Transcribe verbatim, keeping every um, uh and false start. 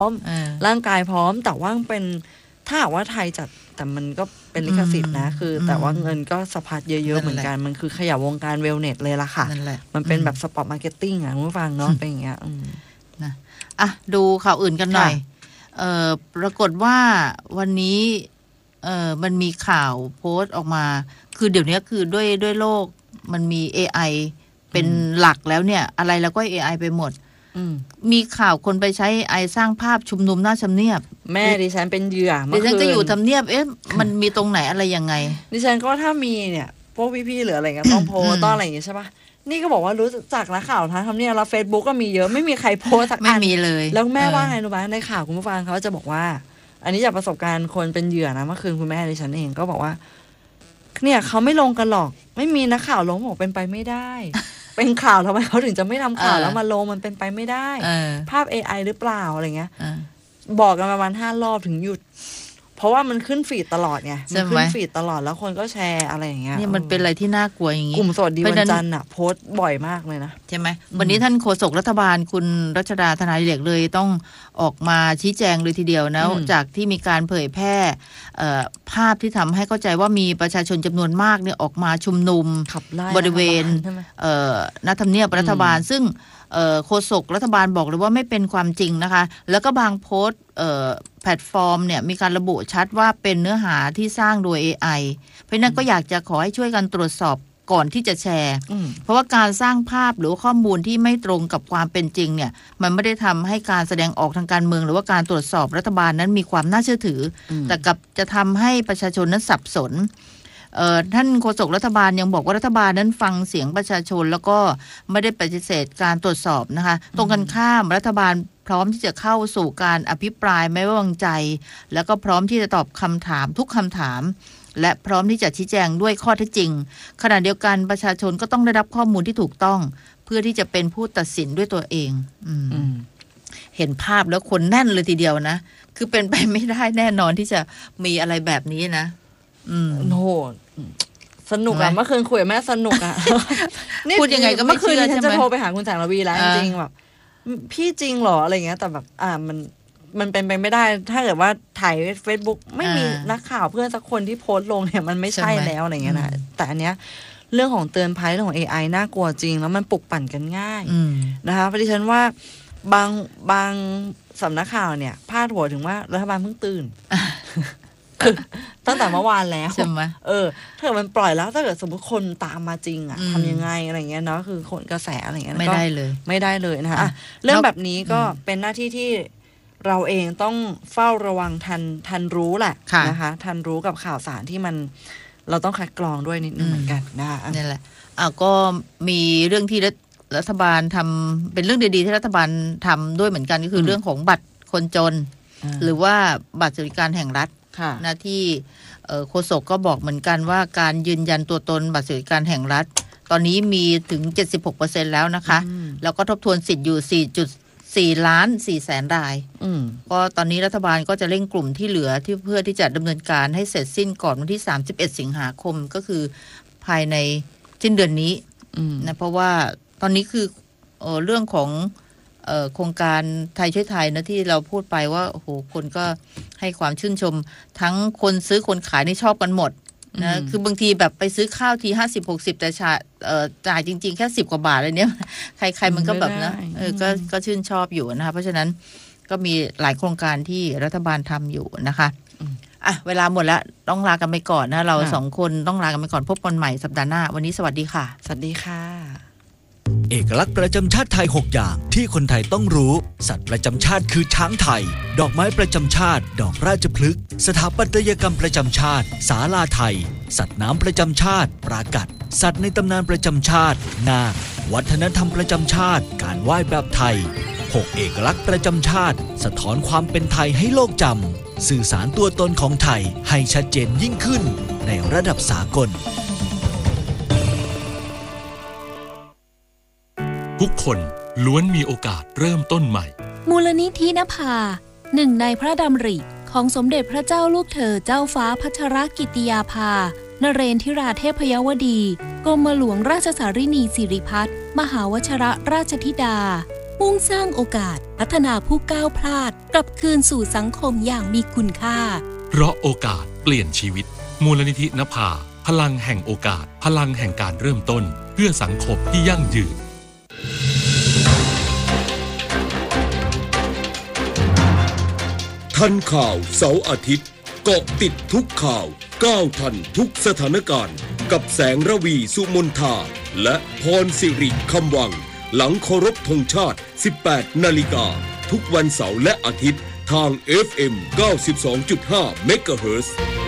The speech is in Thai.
ร้อมร่างกายพร้อมแต่ว่าเป็นถ้าหากว่าไทยจัดแต่มันก็เป็นลิขสิทธิ์นะคือแต่ว่าเงินก็สะพัดเยอะๆเหมือนกันมันคือขยับวงการเวลเนสเลยล่ะค่ะมันเป็นแบบสปอร์ตมาร์เก็ตติ้งอ่ะคุณผู้ฟังเนาะเป็นอย่างเงี้ยนะอ่ะดูข่าวอื่นกันหน่อยเอ่อปรากฏว่าวันนี้เอ่อมันมีข่าวโพสต์ออกมาคือเดี๋ยวนี้คือด้วยด้วยโลกมันมี เอ ไอ เป็นหลักแล้วเนี่ยอะไรแล้วก็ เอ ไอ ไปหมดมีข่าวคนไปใช้ เอ ไอ สร้างภาพชุมนุมหน้าทำเนียบแม่ดิฉันเป็นเหยื่อดิฉันก็อยู่ทำเนียบเอ๊ะมันมีตรงไหนอะไรยังไงดิฉันก็ถ้ามีเนี่ยพวกพี่ๆหรืออะไรเงี้ยต้องโพสต์ต้องอะไรอย่างงี้ใช่ปะนี่ก็บอกว่ารู้จักนักข่าวทางทำเนียบแล้ว Facebook ก็มีเยอะไม่มีใครโพสต์สักอันไม่มีเลยแล้วแม่ว่าไงรู้ป่ะในข่าวคุณผู้ฟังเขาจะบอกว่าอันนี้จากประสบการณ์คนเป็นเหยื่อนะเมื่อคืนคุณแม่ดิฉันเองก็บอกว่าเนี่ยเขาไม่ลงกันหรอกไม่มีนักข่าวลงบอกเป็นไปไม่ได้เป็นข่าวทำไมเขาถึงจะไม่ทำข่าวแล้วมาลงมันเป็นไปไม่ได้ภาพ เอ ไอ หรือเปล่าอะไรเงี้ยบอกกันประมาณห้ารอบถึงหยุดเพราะว่ามันขึ้นฟีดตลอดไงมันขึ้นฟีดตลอดแล้วคนก็แชร์อะไรอย่างเงี้ยนี่มันเป็นอะไรที่น่ากลัวอย่างงี้กลุ่มสวัสดีวันจันทร์อ่ะโพสต์บ่อยมากเลยนะใช่ไหมวันนี้ท่านโฆษกรัฐบาลคุณรัชดาธนาดิเรกเลยต้องออกมาชี้แจงเลยทีเดียวนะจากที่มีการเผยแพร่ภาพที่ทำให้เข้าใจว่ามีประชาชนจำนวนมากเนี่ยออกมาชุมนุมบริเวณณทำเนียบรัฐบาลซึ่งโฆษกรัฐบาลบอกเลยว่าไม่เป็นความจริงนะคะแล้วก็บางโพสต์แพลตฟอร์มเนี่ยมีการระบุชัดว่าเป็นเนื้อหาที่สร้างโดย เอ ไอ เพราะนั้นก็อยากจะขอให้ช่วยกันตรวจสอบก่อนที่จะแชร์เพราะว่าการสร้างภาพหรือข้อมูลที่ไม่ตรงกับความเป็นจริงเนี่ยมันไม่ได้ทำให้การแสดงออกทางการเมืองหรือว่าการตรวจสอบรัฐบาลนั้นมีความน่าเชื่อถือแต่กับจะทำให้ประชาชนนั้นสับสนท่านโฆษกรัฐบาลยังบอกว่ารัฐบาลนั้นฟังเสียงประชาชนแล้วก็ไม่ได้ปฏิเสธการตรวจสอบนะคะตรงกันข้ามรัฐบาลพร้อมที่จะเข้าสู่การอภิปรายไม่ไว้วางใจแล้วก็พร้อมที่จะตอบคำถามทุกคำถามและพร้อมที่จะชี้แจงด้วยข้อเท็จจริงขณะเดียวกันประชาชนก็ต้องได้รับข้อมูลที่ถูกต้องเพื่อที่จะเป็นผู้ตัดสินด้วยตัวเองเห็นภาพแล้วคนแน่นเลยทีเดียวนะคือเป็นไปไม่ได้แน่นอนที่จะมีอะไรแบบนี้นะอืมโหสนุกอะเมื่อคืนคุยกับแม่สนุกอะพูดยังไงก็ไม่เชื่อใช่ไหมฉันจะโทรไปหาคุณแสงระวีแล้วจริงๆแบบพี่จริงเหรออะไรเงี้ยแต่แบบอ่ามันมันเป็นไปไม่ได้ถ้าเกิดว่าถ่าย Facebook ไม่มีนักข่าวเพื่อนสักคนที่โพสต์ลงเนี่ยมันไม่ใช่แล้วอะไรเงี้ยนะแต่อันเนี้ยเรื่องของเตือนภัยเรื่องของ เอ ไอ น่ากลัวจริงแล้วมันปลุกปั่นกันง่ายนะคะเพราะดิฉันว่าบางบางสำนักข่าวเนี่ยพาดหัวถึงว่ารัฐบาลเพิ่งตื่นตั้งแต่เมื่อวานแล้วใช่ไหมเออถ้าเกิดมันปล่อยแล้วถ้าเกิดสมมติคนตามมาจริงอ่ะทำยังไงอะไรเงี้ยเนาะคือคนกระแสอะไรเงี้ยไม่ได้เลยไม่ได้เลยนะคะเรื่องแบบนี้ก็เป็นหน้าที่ที่เราเองต้องเฝ้าระวังทันทันรู้แหละนะคะทันรู้กับข่าวสารที่มันเราต้องคัดกรองด้วยนิดนึงเหมือนกันนะคะนี่แหละอ่ะก็มีเรื่องที่รัฐบาลทำเป็นเรื่องดีๆที่รัฐบาลทำด้วยเหมือนกันก็คือเรื่องของบัตรคนจนหรือว่าบัตรสวัสดิการแห่งรัฐนะที่โฆษกก็บอกเหมือนกันว่าการยืนยันตัวตนบัตรสวัสดิการแห่งรัฐตอนนี้มีถึง เจ็ดสิบหกเปอร์เซ็นต์ แล้วนะคะแล้วก็ทบทวนสิทธิ์อยู่ สี่จุดสี่ ล้านสี่แสนรายก็ตอนนี้รัฐบาลก็จะเร่งกลุ่มที่เหลือที่เพื่อที่จะดำเนินการให้เสร็จสิ้นก่อนวันที่สามสิบเอ็ดสิงหาคมก็คือภายในสิ้นเดือนนี้นะเพราะว่าตอนนี้คือเอ่อเรื่องของโครงการไทยช่วยไทยนะที่เราพูดไปว่าโอ้โหคนก็ให้ความชื่นชมทั้งคนซื้อคนขายนี่ชอบกันหมดนะคือบางทีแบบไปซื้อข้าวทีห้าสิบหกสิบแต่จ่ายเอ่อจ่ายจริงๆแค่สิบกว่าบาทอะไรเนี้ยใครๆมันก็แบบนะเออก็ก็ชื่นชอบอยู่นะคะเพราะฉะนั้นก็มีหลายโครงการที่รัฐบาลทำอยู่นะคะอ่ะเวลาหมดแล้วต้องลากันไปก่อนนะเราสองคนต้องลากันไปก่อนพบกันใหม่สัปดาห์หน้าวันนี้สวัสดีค่ะสวัสดีค่ะเอกลักษณ์ประจำชาติไทยหกอย่างที่คนไทยต้องรู้สัตว์ประจำชาติคือช้างไทยดอกไม้ประจำชาติดอกราชพฤกษ์สถาปัตยกรรมประจำชาติศาลาไทยสัตว์น้ำประจำชาติปรากัดสัตว์ในตำนานประจำชาตินาควัฒนธรรมประจำชาติการไหว้แบบไทยหกเอกลักษณ์ประจำชาติสะท้อนความเป็นไทยให้โลกจำสื่อสารตัวตนของไทยให้ชัดเจนยิ่งขึ้นในระดับสากลทุกคนล้วนมีโอกาสเริ่มต้นใหม่มูลนิธินภาหนึ่งในพระดำริของสมเด็จพระเจ้าลูกเธอเจ้าฟ้าพัชรกิติยาภานเรนทิราเทพยวดีกรมหลวงราชสารินีสิริพัฒน์มหาวชรราชธิดามุ่งสร้างโอกาสพัฒนาผู้ก้าวพลาดกลับคืนสู่สังคมอย่างมีคุณค่าเพราะโอกาสเปลี่ยนชีวิตมูลนิธินภาพลังแห่งโอกาสพลังแห่งการเริ่มต้นเพื่อสังคมที่ยั่งยืนทันข่าวเสาร์อาทิตย์เกาะติดทุกข่าวก้าวทันทุกสถานการณ์กับแสงระวีสุมนทาและพรสิริคำวังหลังเคารพธงชาติ สิบแปด นาฬิกาทุกวันเสาร์และอาทิตย์ทาง เอฟ เอ็ม เก้าสิบสองจุดห้า เมกะเฮิรตซ์